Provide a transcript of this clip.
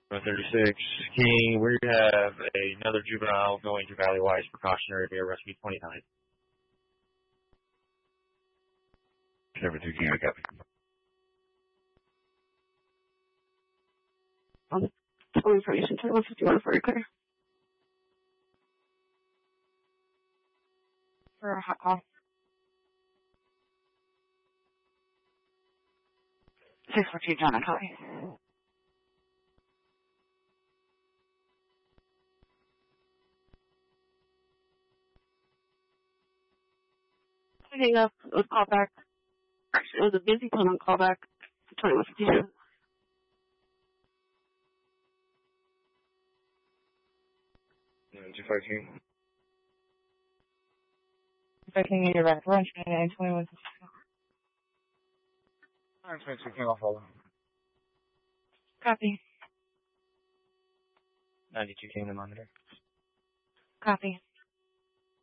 36 King, we have another juvenile going to Valley Wise precautionary arrest me 29. 72 King, I copy. Total information, 2151 for your clear. For a hot call. 642 John, I copy. Hang up. It was called back. Actually, it was a busy phone on callback. 2152. King. 25 King, you're back. Run, 2152. 22 King, I'll follow. Copy. 92 King, the monitor. Copy.